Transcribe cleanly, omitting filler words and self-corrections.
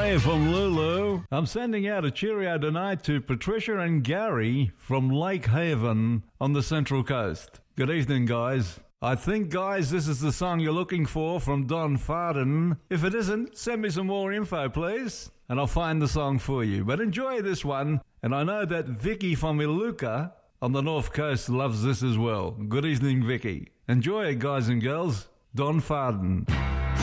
Ray from Lulu. I'm sending out a cheerio tonight to Patricia and Gary from Lake Haven on the Central Coast. Good evening, guys. I think, guys, this is the song you're looking for from Don Farden. If it isn't, send me some more info, please, and I'll find the song for you. But enjoy this one, and I know that Vicky from Iluka on the North Coast loves this as well. Good evening, Vicky. Enjoy it, guys and girls. Don Farden.